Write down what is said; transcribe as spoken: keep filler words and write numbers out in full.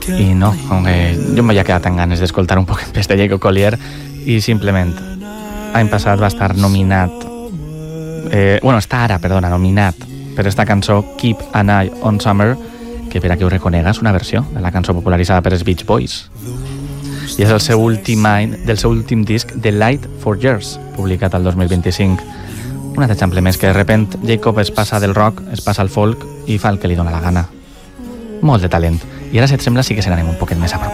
i no, com que jo m'havia quedat amb ganes d'escoltar un poc més de Jacob Collier i simplement l'any passat va estar nominat eh, bueno, està ara, perdona, nominat per esta cançó Keep an Eye on Summer, que per a que ho reconega és una versió de la cançó popularitzada per els Beach Boys i és el seu últim any del seu últim disc The Light for Years, publicat el dos mil vint-i-cinc. Un altre exemple més que de repent Jacob es passa del rock, es passa al folk i fa el que li dóna la gana. Molt de talent. I ara, si et sembla, sí que se n'anem un poquet més a prop.